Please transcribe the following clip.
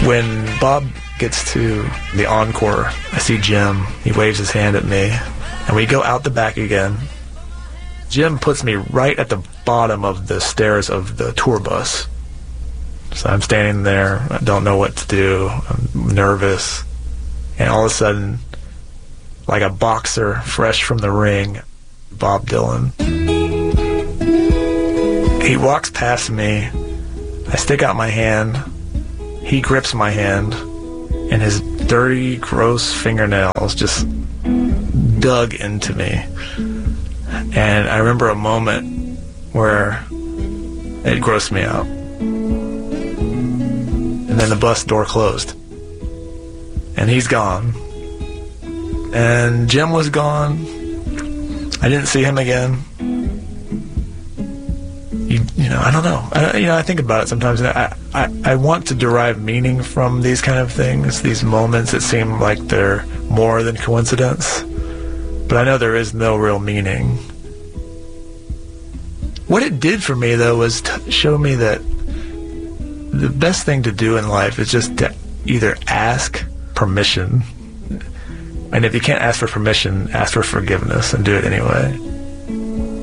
When Bob gets to the encore, I see Jim. He waves his hand at me, and we go out the back again. Jim puts me right at the bottom of the stairs of the tour bus. So I'm standing there. I don't know what to do. I'm nervous. And all of a sudden, like a boxer fresh from the ring, Bob Dylan. He walks past me. I stick out my hand. He grips my hand, and his dirty, gross fingernails just dug into me. And I remember a moment where it grossed me out. And then the bus door closed. And he's gone. And Jim was gone. I didn't see him again. I don't know. I think about it sometimes. I want to derive meaning from these kind of things, these moments that seem like they're more than coincidence. But I know there is no real meaning. What it did for me, though, was to show me that the best thing to do in life is just to either ask permission, and if you can't ask for permission, ask for forgiveness and do it anyway.